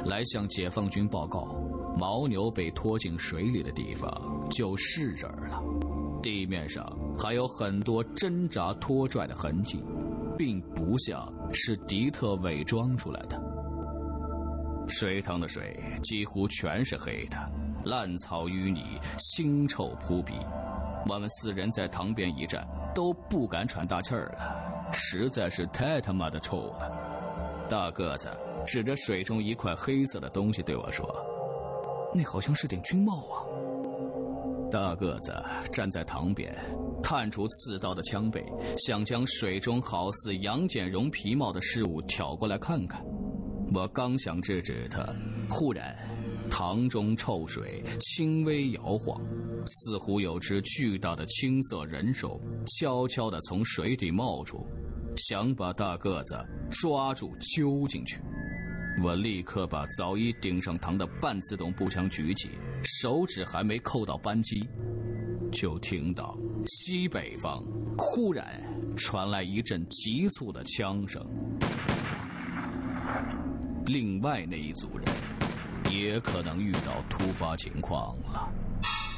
来向解放军报告，牦牛被拖进水里的地方就是这儿了。地面上还有很多挣扎拖拽的痕迹，并不像是迪特伪装出来的。水塘的水几乎全是黑的，烂草淤泥，腥臭扑鼻。我们4人在塘边一站，都不敢喘大气儿了，实在是太他妈的臭了。大个子指着水中一块黑色的东西对我说：“那好像是顶军帽啊。”大个子站在塘边，探出刺刀的枪背，想将水中好似杨建荣皮帽的事物挑过来看看。我刚想制止他，忽然塘中臭水轻微摇晃，似乎有只巨大的青色人手悄悄地从水底冒出，想把大个子抓住揪进去。我立刻把早已顶上膛的半自动步枪举起，手指还没扣到扳机，就听到西北方忽然传来一阵急促的枪声。另外那一组人也可能遇到突发情况了。